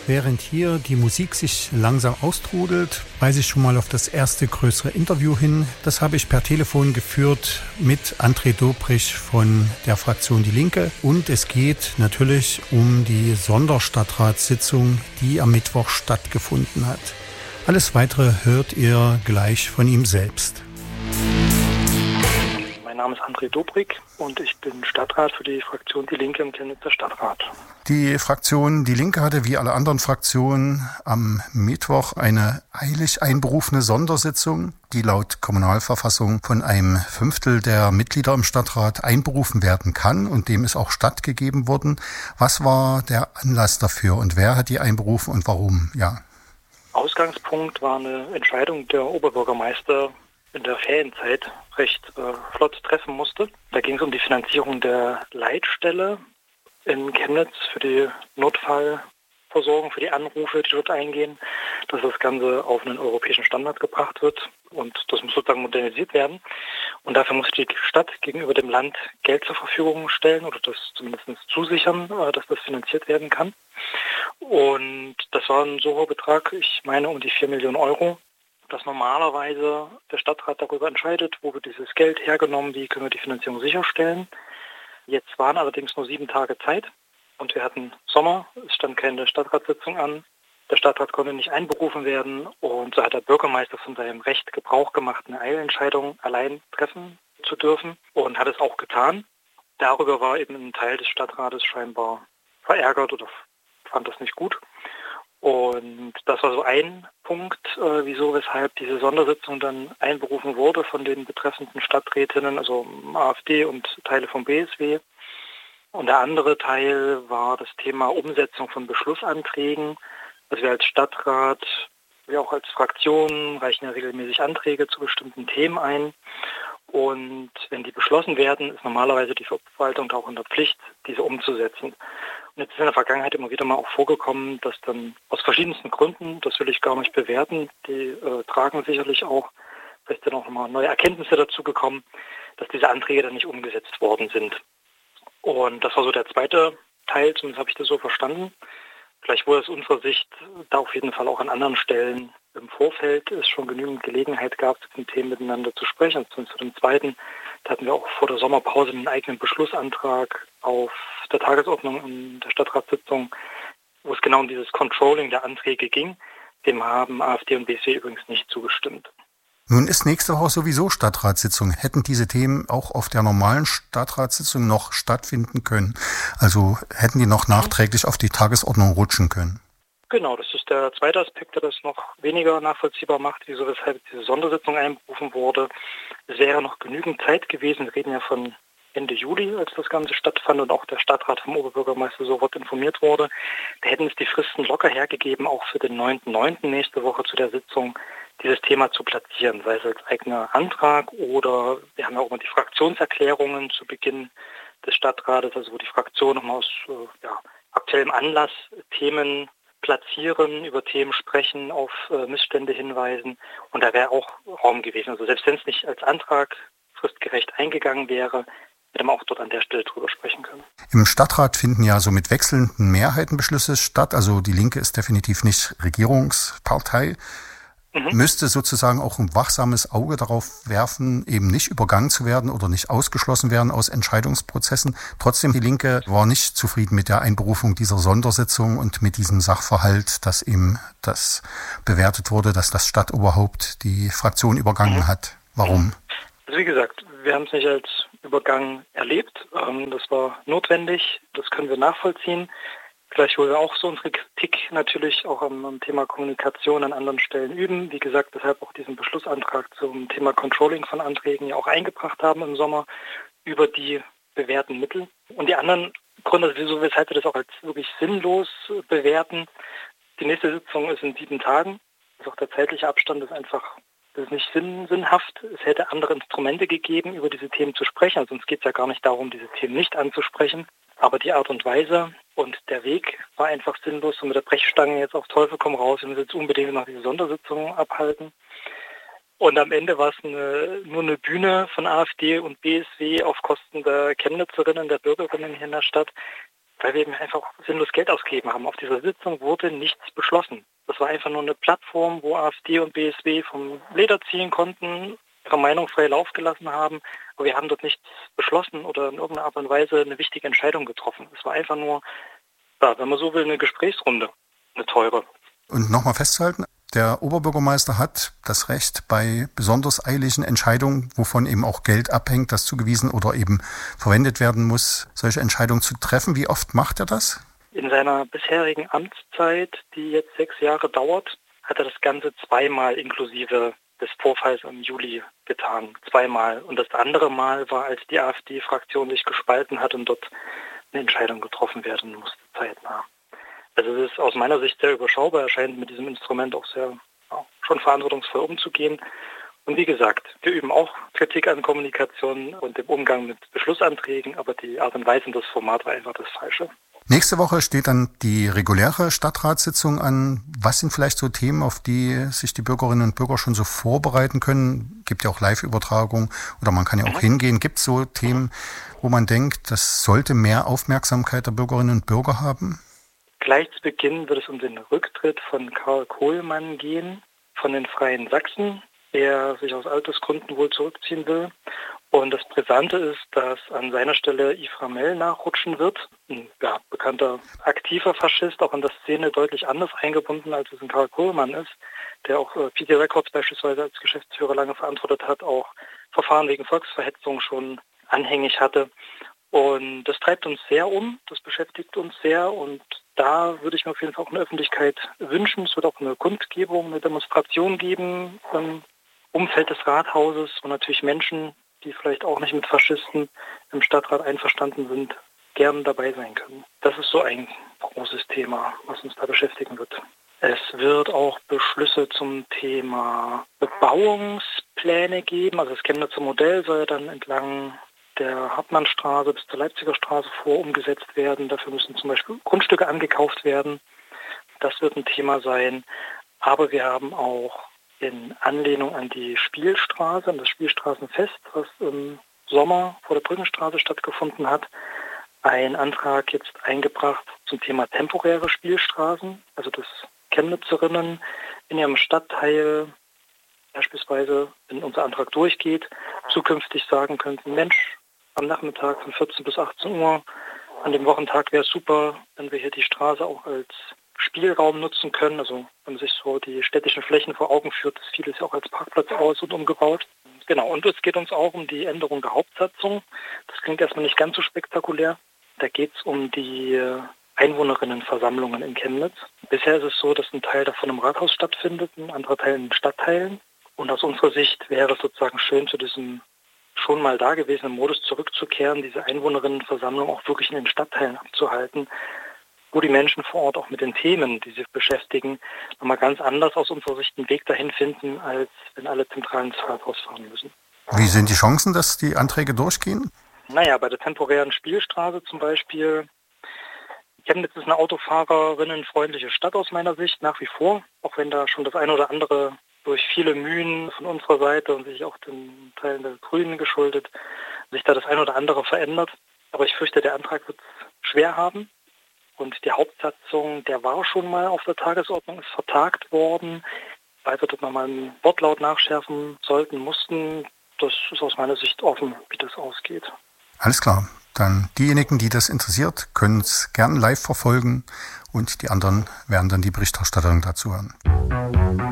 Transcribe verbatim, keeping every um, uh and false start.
während hier die Musik sich langsam austrudelt, weise ich schon mal auf das erste größere Interview hin. Das habe ich per Telefon geführt mit André Dobrich von der Fraktion Die Linke. Und es geht natürlich um die Sonderstadtratssitzung, die am Mittwoch stattgefunden hat. Alles Weitere hört ihr gleich von ihm selbst. Mein Name ist André Dobrich und ich bin Stadtrat für die Fraktion Die Linke im Chemnitzer Stadtrat. Die Fraktion Die Linke hatte wie alle anderen Fraktionen am Mittwoch eine eilig einberufene Sondersitzung, die laut Kommunalverfassung von einem Fünftel der Mitglieder im Stadtrat einberufen werden kann und dem ist auch stattgegeben worden. Was war der Anlass dafür und wer hat die einberufen und warum? Ja. Ausgangspunkt war eine Entscheidung der Oberbürgermeister in der Ferienzeit recht äh, flott treffen musste. Da ging es um die Finanzierung der Leitstelle in Chemnitz für die Notfallversorgung, für die Anrufe, die dort eingehen, dass das Ganze auf einen europäischen Standard gebracht wird und das muss sozusagen modernisiert werden. Und dafür muss die Stadt gegenüber dem Land Geld zur Verfügung stellen oder das zumindest zusichern, äh, dass das finanziert werden kann. Und das war ein so hoher Betrag, ich meine um die vier Millionen Euro, dass normalerweise der Stadtrat darüber entscheidet, wo wird dieses Geld hergenommen, wie können wir die Finanzierung sicherstellen. Jetzt waren allerdings nur sieben Tage Zeit und wir hatten Sommer, es stand keine Stadtratssitzung an. Der Stadtrat konnte nicht einberufen werden und so hat der Bürgermeister von seinem Recht Gebrauch gemacht, eine Eilentscheidung allein treffen zu dürfen und hat es auch getan. Darüber war eben ein Teil des Stadtrates scheinbar verärgert oder fand das nicht gut. Und das war so ein Punkt, äh, wieso, weshalb diese Sondersitzung dann einberufen wurde von den betreffenden Stadträtinnen, also AfD und Teile vom B S W. Und der andere Teil war das Thema Umsetzung von Beschlussanträgen. Also wir als Stadtrat, wir auch als Fraktion reichen ja regelmäßig Anträge zu bestimmten Themen ein. Und wenn die beschlossen werden, ist normalerweise die Verwaltung da auch in der Pflicht, diese umzusetzen. Und jetzt ist in der Vergangenheit immer wieder mal auch vorgekommen, dass dann aus verschiedensten Gründen, das will ich gar nicht bewerten, die äh, tragen sicherlich auch, vielleicht sind auch nochmal neue Erkenntnisse dazu gekommen, dass diese Anträge dann nicht umgesetzt worden sind. Und das war so der zweite Teil, zumindest habe ich das so verstanden. Vielleicht wurde es unserer Sicht da auf jeden Fall auch an anderen Stellen im Vorfeld es schon genügend Gelegenheit gab, zu den Themen miteinander zu sprechen. Und zu dem zweiten, da hatten wir auch vor der Sommerpause einen eigenen Beschlussantrag auf der Tagesordnung in der Stadtratssitzung, wo es genau um dieses Controlling der Anträge ging. Dem haben AfD und B S W übrigens nicht zugestimmt. Nun ist nächste Woche sowieso Stadtratssitzung. Hätten diese Themen auch auf der normalen Stadtratssitzung noch stattfinden können? Also hätten die noch nachträglich auf die Tagesordnung rutschen können? Genau, das ist der zweite Aspekt, der das noch weniger nachvollziehbar macht, wieso weshalb diese Sondersitzung einberufen wurde. Es wäre noch genügend Zeit gewesen, wir reden ja von Ende Juli, als das Ganze stattfand und auch der Stadtrat vom Oberbürgermeister sofort informiert wurde. Da hätten es die Fristen locker hergegeben, auch für den neunten neunten nächste Woche zu der Sitzung dieses Thema zu platzieren, sei es als eigener Antrag oder wir haben ja auch immer die Fraktionserklärungen zu Beginn des Stadtrates, also wo die Fraktion nochmal aus äh, ja, aktuellem Anlass Themen platzieren, über Themen sprechen, auf äh, Missstände hinweisen und da wäre auch Raum gewesen. Also selbst wenn es nicht als Antrag fristgerecht eingegangen wäre, hätte man auch dort an der Stelle drüber sprechen können. Im Stadtrat finden ja so mit wechselnden Mehrheiten Beschlüsse statt. Also die Linke ist definitiv nicht Regierungspartei. Mhm. Müsste sozusagen auch ein wachsames Auge darauf werfen, eben nicht übergangen zu werden oder nicht ausgeschlossen werden aus Entscheidungsprozessen. Trotzdem, die Linke war nicht zufrieden mit der Einberufung dieser Sondersitzung und mit diesem Sachverhalt, dass eben das bewertet wurde, dass das Stadtoberhaupt die Fraktion übergangen mhm. hat. Warum? Also wie gesagt, wir haben es nicht als Übergang erlebt. Das war notwendig, das können wir nachvollziehen. Vielleicht wollen wir auch so unsere Kritik natürlich auch am, am Thema Kommunikation an anderen Stellen üben. Wie gesagt, deshalb auch diesen Beschlussantrag zum Thema Controlling von Anträgen ja auch eingebracht haben im Sommer über die bewährten Mittel. Und die anderen Gründe, wieso, weshalb wir das auch als wirklich sinnlos bewerten. Die nächste Sitzung ist in sieben Tagen. Also auch der zeitliche Abstand ist einfach das ist nicht sinn, sinnhaft. Es hätte andere Instrumente gegeben, über diese Themen zu sprechen. Also uns geht es ja gar nicht darum, diese Themen nicht anzusprechen. Aber die Art und Weise und der Weg war einfach sinnlos. Und mit der Brechstange jetzt auf Teufel komm raus. Wir müssen jetzt unbedingt noch diese Sondersitzung abhalten. Und am Ende war es eine, nur eine Bühne von AfD und B S W auf Kosten der Chemnitzerinnen, der Bürgerinnen hier in der Stadt. weil wir eben einfach sinnlos Geld ausgegeben haben. Auf dieser Sitzung wurde nichts beschlossen. Das war einfach nur eine Plattform, wo AfD und B S W vom Leder ziehen konnten, ihre Meinung frei Lauf gelassen haben. Aber wir haben dort nichts beschlossen oder in irgendeiner Art und Weise eine wichtige Entscheidung getroffen. Es war einfach nur, ja, wenn man so will, eine Gesprächsrunde, eine teure. Und nochmal festzuhalten, der Oberbürgermeister hat das Recht, bei besonders eiligen Entscheidungen, wovon eben auch Geld abhängt, das zugewiesen oder eben verwendet werden muss, solche Entscheidungen zu treffen. Wie oft macht er das? In seiner bisherigen Amtszeit, die jetzt sechs Jahre dauert, hat er das Ganze zweimal inklusive des Vorfalls im Juli getan. Zweimal. Und das andere Mal war, als die AfD-Fraktion sich gespalten hat und dort eine Entscheidung getroffen werden musste, zeitnah. Also es ist aus meiner Sicht sehr überschaubar, er scheint mit diesem Instrument auch sehr ja, schon verantwortungsvoll umzugehen. Und wie gesagt, wir üben auch Kritik an Kommunikation und dem Umgang mit Beschlussanträgen, aber die Art und Weise und das Format war einfach das Falsche. Nächste Woche steht dann die reguläre Stadtratssitzung an. Was sind vielleicht so Themen, auf die sich die Bürgerinnen und Bürger schon so vorbereiten können? Gibt ja auch Live-Übertragung oder man kann ja auch mhm. hingehen. Gibt es so Themen, wo man denkt, das sollte mehr Aufmerksamkeit der Bürgerinnen und Bürger haben? Gleich zu Beginn wird es um den Rücktritt von Karl Kohlmann gehen, von den Freien Sachsen, der sich aus Altersgründen wohl zurückziehen will. Und das Brisante ist, dass an seiner Stelle Yves Ramel nachrutschen wird. Ein ja, bekannter aktiver Faschist, auch in der Szene deutlich anders eingebunden, als es ein Karl Kohlmann ist, der auch äh, P T Records beispielsweise als Geschäftsführer lange verantwortet hat, auch Verfahren wegen Volksverhetzung schon anhängig hatte. Und das treibt uns sehr um, das beschäftigt uns sehr und da würde ich mir auf jeden Fall auch eine Öffentlichkeit wünschen. Es wird auch eine Kundgebung, eine Demonstration geben im Umfeld des Rathauses, wo natürlich Menschen, die vielleicht auch nicht mit Faschisten im Stadtrat einverstanden sind, gerne dabei sein können. Das ist so ein großes Thema, was uns da beschäftigen wird. Es wird auch Beschlüsse zum Thema Bebauungspläne geben. Also das Chemnitzer Modell soll dann entlang der Hartmannstraße bis zur Leipziger Straße vor umgesetzt werden. Dafür müssen zum Beispiel Grundstücke angekauft werden. Das wird ein Thema sein. Aber wir haben auch in Anlehnung an die Spielstraße, an das Spielstraßenfest, was im Sommer vor der Brückenstraße stattgefunden hat, einen Antrag jetzt eingebracht zum Thema temporäre Spielstraßen. Also dass Chemnitzerinnen in ihrem Stadtteil beispielsweise, wenn unser Antrag durchgeht, zukünftig sagen könnten, Mensch, am Nachmittag von vierzehn bis achtzehn Uhr, an dem Wochentag wäre es super, wenn wir hier die Straße auch als Spielraum nutzen können. Also wenn man sich so die städtischen Flächen vor Augen führt, ist vieles ja auch als Parkplatz aus- und umgebaut. Genau, und es geht uns auch um die Änderung der Hauptsatzung. Das klingt erstmal nicht ganz so spektakulär. Da geht es um die Einwohnerinnenversammlungen in Chemnitz. Bisher ist es so, dass ein Teil davon im Rathaus stattfindet, ein anderer Teil in den Stadtteilen. Und aus unserer Sicht wäre es sozusagen schön, zu diesem schon mal dagewesenen Modus zurückzukehren, diese Einwohnerinnenversammlung auch wirklich in den Stadtteilen abzuhalten, wo die Menschen vor Ort auch mit den Themen, die sie beschäftigen, nochmal ganz anders aus unserer Sicht einen Weg dahin finden, als wenn alle zentral ins Rathaus fahren müssen. Wie sind die Chancen, dass die Anträge durchgehen? Naja, bei der temporären Spielstraße zum Beispiel. Chemnitz ist eine autofahrerinnenfreundliche Stadt aus meiner Sicht, nach wie vor, auch wenn da schon das eine oder andere durch viele Mühen von unserer Seite und sich auch den Teilen der Grünen geschuldet, sich da das eine oder andere verändert. Aber ich fürchte, der Antrag wird es schwer haben. Und die Hauptsatzung, der war schon mal auf der Tagesordnung, ist vertagt worden, weil wir dort nochmal einen Wortlaut nachschärfen sollten, mussten. Das ist aus meiner Sicht offen, wie das ausgeht. Alles klar. Dann diejenigen, die das interessiert, können es gern live verfolgen und die anderen werden dann die Berichterstattung dazu hören.